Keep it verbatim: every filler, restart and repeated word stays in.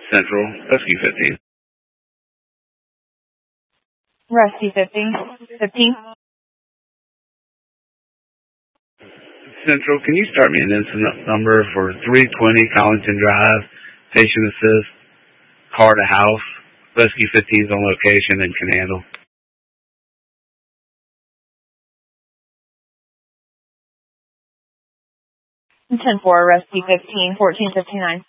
Central, Rescue fifteen. Rescue fifteen. fifteen. Central, can you start me an incident number for three twenty Collington Drive, patient assist, car to house, Rescue fifteen's on location and can handle. ten four, Rescue fifteen, fourteen fifty-nine.